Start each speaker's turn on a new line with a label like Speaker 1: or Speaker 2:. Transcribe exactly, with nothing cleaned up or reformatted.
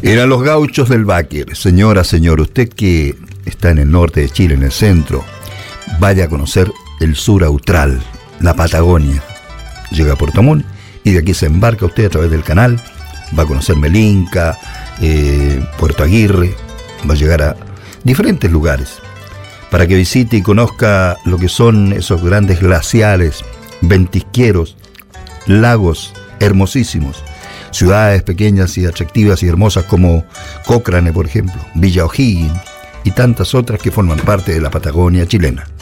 Speaker 1: Eran los gauchos del Báquer. Señora, señor, usted que está en el norte de Chile, en el centro, vaya a conocer el sur austral, la Patagonia. Llega a Puerto Montt y de aquí se embarca usted a través del canal, va a conocer Melinca, eh, Puerto Aguirre, va a llegar a diferentes lugares para que visite y conozca lo que son esos grandes glaciares, ventisqueros, lagos hermosísimos, ciudades pequeñas y atractivas y hermosas como Cochrane, por ejemplo, Villa O'Higgins y tantas otras que forman parte de la Patagonia chilena.